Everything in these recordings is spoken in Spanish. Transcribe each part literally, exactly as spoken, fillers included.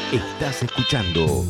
Estás escuchando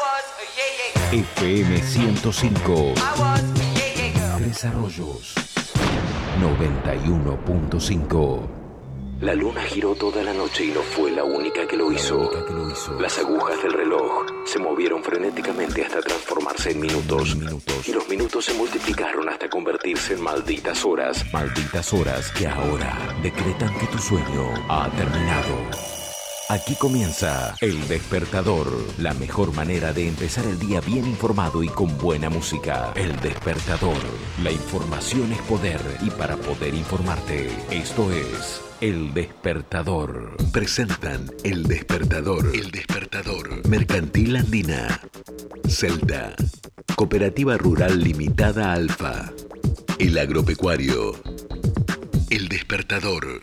F M ciento cinco. Tres Arroyos noventa y uno punto cinco. La luna giró toda la noche y no fue la única que lo hizo. Que lo hizo. Las agujas del reloj se movieron frenéticamente hasta transformarse en minutos. minutos. Y los minutos se multiplicaron hasta convertirse en malditas horas. Malditas horas que ahora decretan que tu sueño ha terminado. Aquí comienza El Despertador, la mejor manera de empezar el día bien informado y con buena música. El Despertador, la información es poder y para poder informarte, esto es El Despertador. Presentan El Despertador, El Despertador, Mercantil Andina, Celta, Cooperativa Rural Limitada Alfa, El Agropecuario, El Despertador.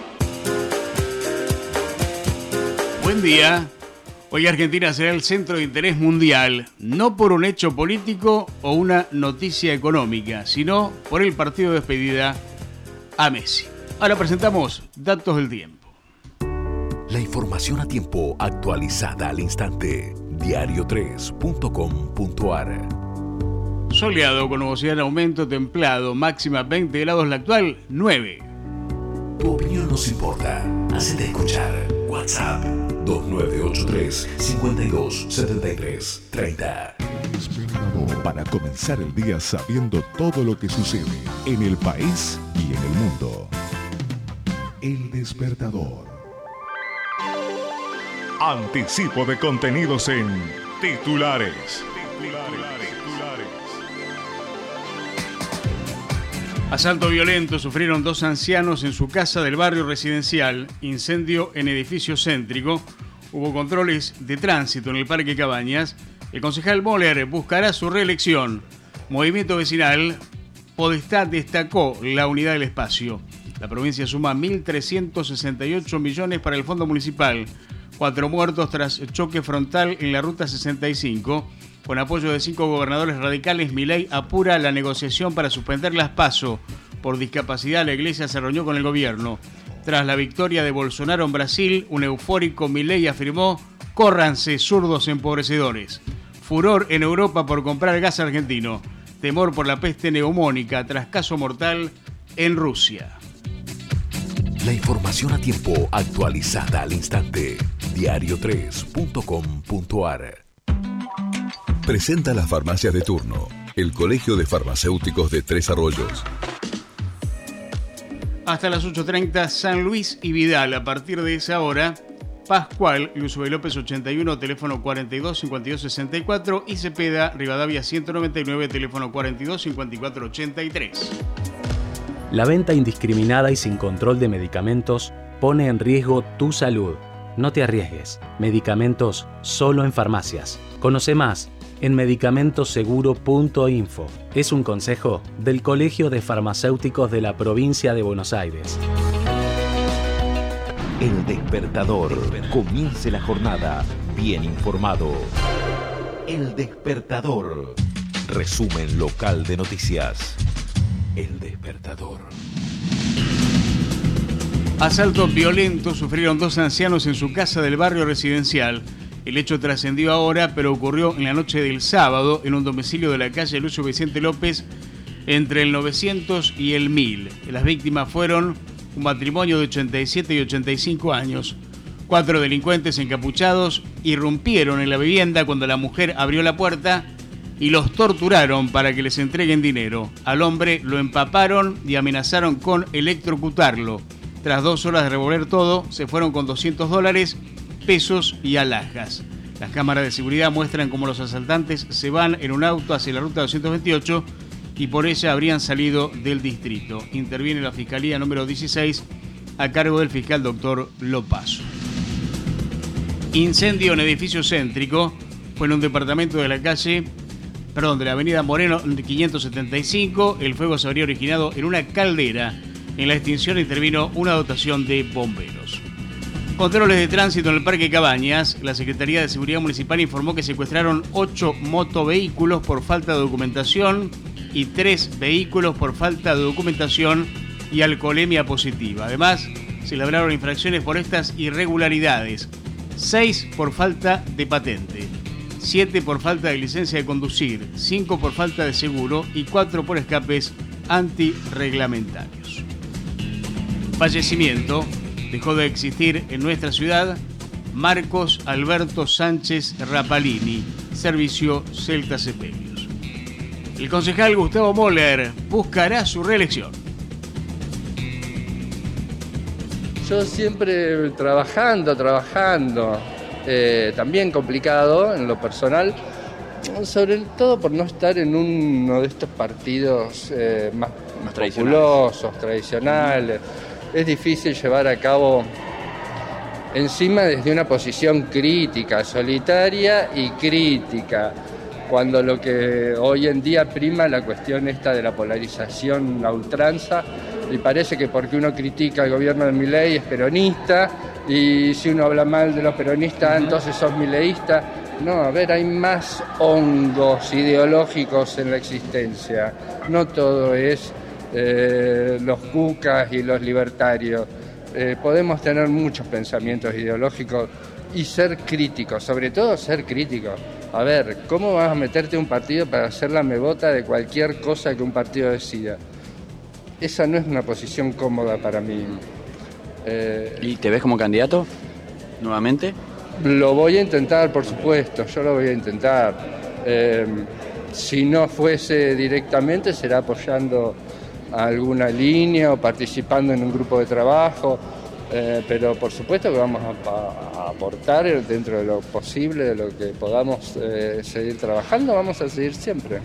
Buen día. Hoy Argentina será el centro de interés mundial, no por un hecho político o una noticia económica, sino por el partido de despedida a Messi. Ahora presentamos datos del tiempo. La información a tiempo actualizada al instante. diario tres punto com punto a r. Soleado con nubosidad en aumento, templado, máxima veinte grados, la actual nueve. Tu opinión nos importa. Hacete escuchar. WhatsApp dos nueve ocho tres, cinco dos siete tres, tres cero. Despertador para comenzar el día sabiendo todo lo que sucede en el país y en el mundo. El Despertador. Anticipo de contenidos en titulares. Asalto violento sufrieron dos ancianos en su casa del barrio residencial. Incendio en edificio céntrico. Hubo controles de tránsito en el Parque Cabañas. El concejal Moller buscará su reelección. Movimiento Vecinal Podestá destacó la unidad del espacio. La provincia suma mil trescientos sesenta y ocho millones para el fondo municipal. Cuatro muertos tras choque frontal en la ruta sesenta y cinco. Con apoyo de cinco gobernadores radicales, Milei apura la negociación para suspender las PASO. Por discapacidad, la iglesia se reunió con el gobierno. Tras la victoria de Bolsonaro en Brasil, un eufórico Milei afirmó: córranse, zurdos empobrecedores. Furor en Europa por comprar gas argentino. Temor por la peste neumónica tras caso mortal en Rusia. La información a tiempo actualizada al instante. diario tres punto com punto a r. Presenta las farmacias de turno, el Colegio de Farmacéuticos de Tres Arroyos. Hasta las ocho treinta, San Luis y Vidal. A partir de esa hora, Pascual, Luz de López ochenta y uno, teléfono cuarenta y dos, cincuenta y dos, sesenta y cuatro. Y Cepeda, Rivadavia ciento noventa y nueve, teléfono cuarenta y dos, cincuenta y cuatro, ochenta y tres. La venta indiscriminada y sin control de medicamentos pone en riesgo tu salud. No te arriesgues. Medicamentos solo en farmacias. Conoce más en medicamentoseguro punto info. Es un consejo del Colegio de Farmacéuticos de la Provincia de Buenos Aires. El Despertador. Comience la jornada bien informado. El Despertador. Resumen local de noticias. El Despertador. Asalto violento sufrieron dos ancianos en su casa del barrio residencial. El hecho trascendió ahora, pero ocurrió en la noche del sábado en un domicilio de la calle Lucio Vicente López entre el novecientos y el mil. Las víctimas fueron un matrimonio de ochenta y siete y ochenta y cinco años. Cuatro delincuentes encapuchados irrumpieron en la vivienda cuando la mujer abrió la puerta y los torturaron para que les entreguen dinero. Al hombre lo empaparon y amenazaron con electrocutarlo. Tras dos horas de revolver todo, se fueron con doscientos dólares, pesos y alhajas. Las cámaras de seguridad muestran cómo los asaltantes se van en un auto hacia la ruta doscientos veintiocho y por ella habrían salido del distrito. Interviene la Fiscalía número dieciséis a cargo del fiscal doctor Lopazo. Incendio en edificio céntrico. Fue en un departamento de la calle, perdón, de la avenida Moreno quinientos setenta y cinco. El fuego se habría originado en una caldera. En la extinción intervino una dotación de bomberos. Controles de tránsito en el Parque Cabañas. La Secretaría de Seguridad Municipal informó que secuestraron ocho motovehículos por falta de documentación y tres vehículos por falta de documentación y alcoholemia positiva. Además, se labraron infracciones por estas irregularidades. seis por falta de patente, siete por falta de licencia de conducir, cinco por falta de seguro y cuatro por escapes antirreglamentarios. Fallecimiento. Dejó de existir en nuestra ciudad Marcos Alberto Sánchez Rapalini, servicio Celta Sepelius. El concejal Gustavo Moller buscará su reelección. Yo siempre trabajando, trabajando, eh, también complicado en lo personal, sobre todo por no estar en uno de estos partidos eh, más, más populosos, tradicionales. Es difícil llevar a cabo encima desde una posición crítica, solitaria y crítica, cuando lo que hoy en día prima la cuestión esta de la polarización a ultranza, y parece que porque uno critica al gobierno de Milei es peronista, y si uno habla mal de los peronistas entonces sos mileísta. No, a ver, hay más hongos ideológicos en la existencia, no todo es eh, los cucas y los libertarios. Eh, podemos tener muchos pensamientos ideológicos y ser críticos, sobre todo ser críticos. A ver, ¿cómo vas a meterte a un partido para hacer la mebota de cualquier cosa que un partido decida? Esa no es una posición cómoda para mí. Eh, ¿Y te ves como candidato nuevamente? Lo voy a intentar, por supuesto, yo lo voy a intentar. Eh, si no fuese directamente, será apoyando alguna línea o participando en un grupo de trabajo, eh, pero por supuesto que vamos a, a aportar dentro de lo posible, de lo que podamos eh, seguir trabajando, vamos a seguir siempre.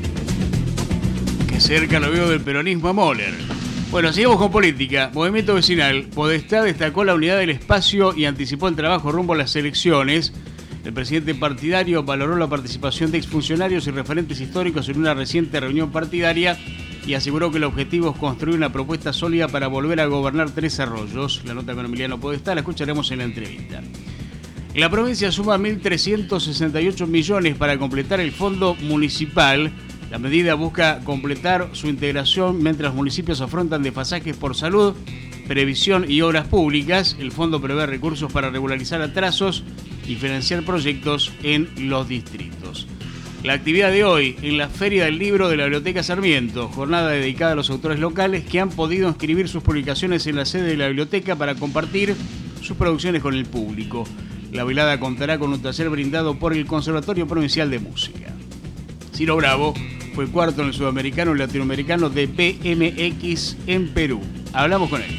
Que cerca lo veo del peronismo a Moller. Bueno, sigamos con política. Movimiento Vecinal. Podestá destacó la unidad del espacio y anticipó el trabajo rumbo a las elecciones. El presidente partidario valoró la participación de exfuncionarios y referentes históricos en una reciente reunión partidaria y aseguró que el objetivo es construir una propuesta sólida para volver a gobernar Tres Arroyos. La nota con Emiliano Podestá la escucharemos en la entrevista. La provincia suma mil trescientos sesenta y ocho millones para completar el fondo municipal. La medida busca completar su integración mientras los municipios afrontan desfasajes por salud, previsión y obras públicas. El fondo prevé recursos para regularizar atrasos y financiar proyectos en los distritos. La actividad de hoy en la Feria del Libro de la Biblioteca Sarmiento, jornada dedicada a los autores locales que han podido inscribir sus publicaciones en la sede de la biblioteca para compartir sus producciones con el público. La velada contará con un taller brindado por el Conservatorio Provincial de Música. Ciro Bravo fue cuarto en el Sudamericano y Latinoamericano de B M X en Perú. Hablamos con él.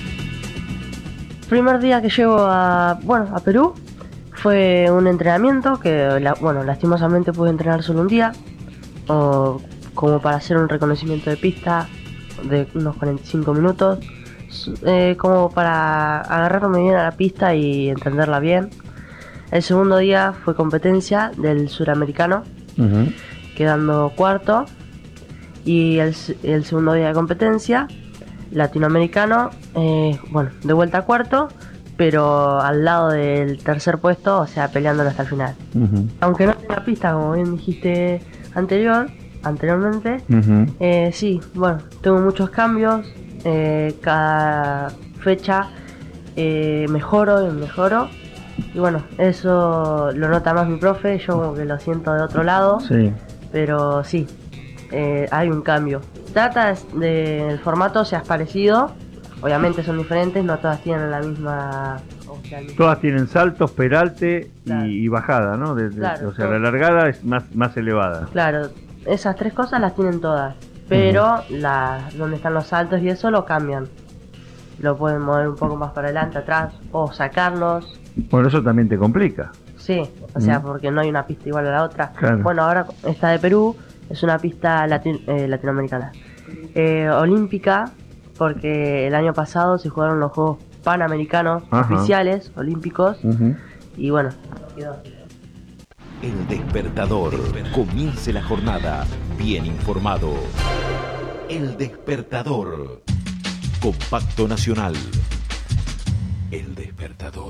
Primer día que llego a, bueno, a Perú fue un entrenamiento que, la, bueno, lastimosamente pude entrenar solo un día, o como para hacer un reconocimiento de pista de unos cuarenta y cinco minutos, eh, como para agarrarme bien a la pista y entenderla bien. El segundo día fue competencia del Suramericano, uh-huh. quedando cuarto, y el, el segundo día de competencia latinoamericano, eh, bueno, de vuelta a cuarto, pero al lado del tercer puesto, o sea, peleándolo hasta el final. Uh-huh. Aunque no tenga pista, como bien dijiste anterior, anteriormente, uh-huh. eh, sí, bueno, tengo muchos cambios, eh, cada fecha eh, mejoro y mejoro, y bueno, eso lo nota más mi profe, yo como que lo siento de otro lado, sí. Pero sí, eh, hay un cambio. Trata de, de el formato sea parecido. Obviamente son diferentes, no todas tienen la misma... O sea, todas tienen saltos, peralte claro. y, y bajada, ¿no? De, de, claro, o sea, todo. La largada es más, más elevada. Claro, esas tres cosas las tienen todas, pero uh-huh. la, donde están los saltos y eso lo cambian. Lo pueden mover un poco más para adelante, atrás, o sacarlos. Bueno, eso también te complica. Sí, o sea, uh-huh. porque no hay una pista igual a la otra. Claro. Bueno, ahora esta de Perú es una pista latin, eh, latinoamericana. Eh, olímpica, porque el año pasado se jugaron los Juegos Panamericanos Ajá. oficiales, olímpicos, uh-huh. y bueno, quedó. El Despertador. Comience la jornada bien informado. El Despertador. Compacto Nacional. El Despertador.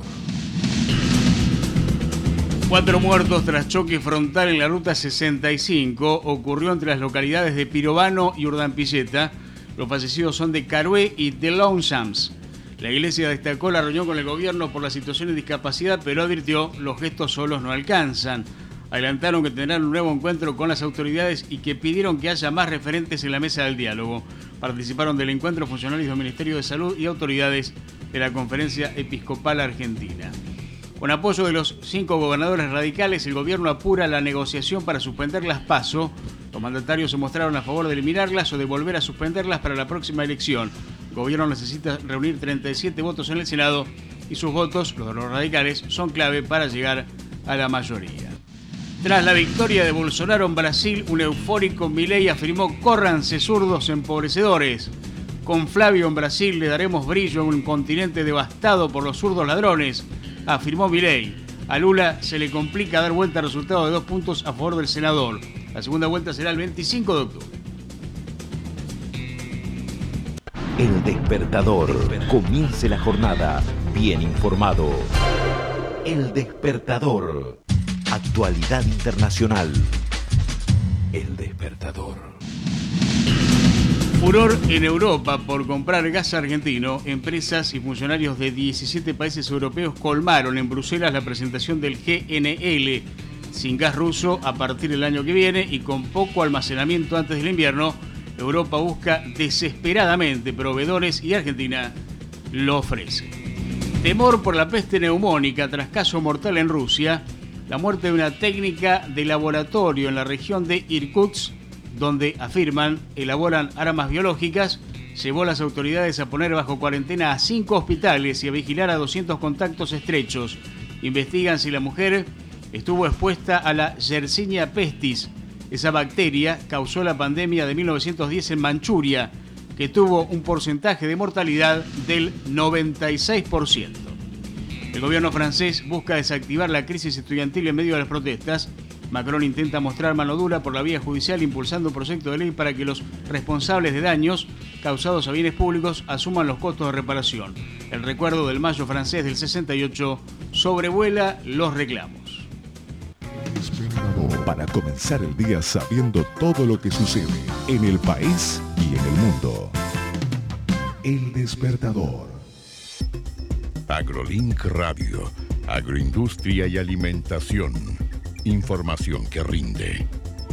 Cuatro muertos tras choque frontal en la ruta sesenta y cinco. Ocurrió entre las localidades de Pirobano y Urdampilleta. Los fallecidos son de Carué y de Longsams. La Iglesia destacó la reunión con el gobierno por la situación de discapacidad, pero advirtió los gestos solos no alcanzan. Adelantaron que tendrán un nuevo encuentro con las autoridades y que pidieron que haya más referentes en la mesa del diálogo. Participaron del encuentro funcionarios del Ministerio de Salud y autoridades de la Conferencia Episcopal Argentina. Con apoyo de los cinco gobernadores radicales, el gobierno apura la negociación para suspender las PASO. Los mandatarios se mostraron a favor de eliminarlas o de volver a suspenderlas para la próxima elección. El gobierno necesita reunir treinta y siete votos en el Senado y sus votos, los de los radicales, son clave para llegar a la mayoría. Tras la victoria de Bolsonaro en Brasil, un eufórico Milei afirmó: córranse zurdos empobrecedores. Con Flavio en Brasil le daremos brillo a un continente devastado por los zurdos ladrones, afirmó Milei. A Lula se le complica dar vuelta al resultado de dos puntos a favor del senador. La segunda vuelta será el veinticinco de octubre. El Despertador. Comience la jornada bien informado. El Despertador. Actualidad internacional. El Despertador. Furor en Europa por comprar gas argentino. Empresas y funcionarios de diecisiete países europeos colmaron en Bruselas la presentación del G N L. Sin gas ruso a partir del año que viene y con poco almacenamiento antes del invierno, Europa busca desesperadamente proveedores y Argentina lo ofrece. Temor por la peste neumónica tras caso mortal en Rusia. La muerte de una técnica de laboratorio en la región de Irkutsk, donde afirman elaboran armas biológicas, llevó a las autoridades a poner bajo cuarentena a cinco hospitales y a vigilar a doscientos contactos estrechos. Investigan si la mujer estuvo expuesta a la Yersinia pestis. Esa bacteria causó la pandemia de mil novecientos diez en Manchuria, que tuvo un porcentaje de mortalidad del noventa y seis por ciento. El gobierno francés busca desactivar la crisis estudiantil en medio de las protestas. Macron intenta mostrar mano dura por la vía judicial impulsando un proyecto de ley para que los responsables de daños causados a bienes públicos asuman los costos de reparación. El recuerdo del mayo francés del sesenta y ocho sobrevuela los reclamos. Para comenzar el día sabiendo todo lo que sucede en el país y en el mundo. El Despertador. AgroLink Radio. Agroindustria y alimentación. Información que rinde.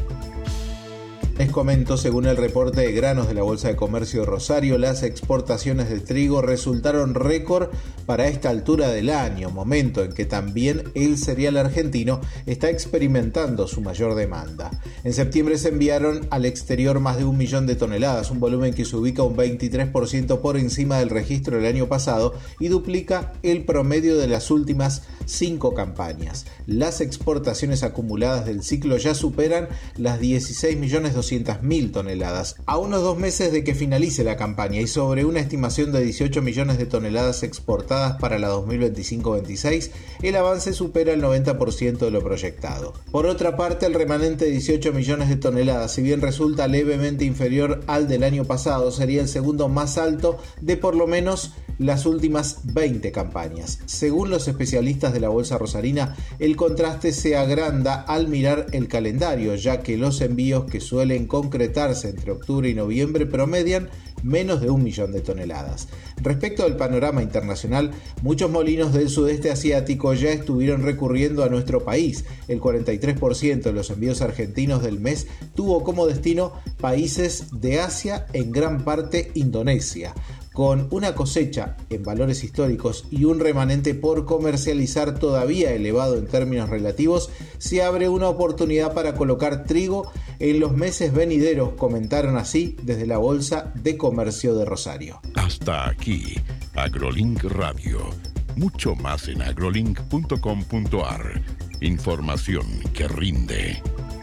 Les comento, según el reporte de granos de la Bolsa de Comercio de Rosario, las exportaciones de trigo resultaron récord para esta altura del año, momento en que también el cereal argentino está experimentando su mayor demanda. En septiembre se enviaron al exterior más de un millón de toneladas, un volumen que se ubica un veintitrés por ciento por encima del registro del año pasado y duplica el promedio de las últimas cinco campañas. Las exportaciones acumuladas del ciclo ya superan las dieciséis millones doscientas mil toneladas, a unos dos meses de que finalice la campaña y sobre una estimación de dieciocho millones de toneladas exportadas para la dos mil veinticinco veintiséis, el avance supera el noventa por ciento de lo proyectado. Por otra parte, el remanente de dieciocho millones de toneladas, si bien resulta levemente inferior al del año pasado, sería el segundo más alto de por lo menos las últimas veinte campañas. Según los especialistas de la Bolsa Rosarina, el contraste se agranda al mirar el calendario, ya que los envíos que suelen concretarse entre octubre y noviembre promedian menos de un millón de toneladas. Respecto al panorama internacional, muchos molinos del sudeste asiático ya estuvieron recurriendo a nuestro país. El cuarenta y tres por ciento de los envíos argentinos del mes tuvo como destino países de Asia, en gran parte Indonesia. Con una cosecha en valores históricos y un remanente por comercializar todavía elevado en términos relativos, se abre una oportunidad para colocar trigo en los meses venideros, comentaron así desde la Bolsa de Comercio de Rosario. Hasta aquí, AgroLink Radio. Mucho más en agrolink punto com punto ar. Información que rinde.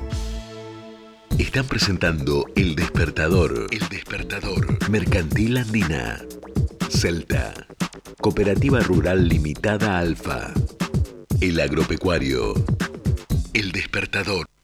Están presentando El Despertador. El Despertador. Mercantil Andina. Celta. Cooperativa Rural Limitada Alfa. El Agropecuario. El Despertador.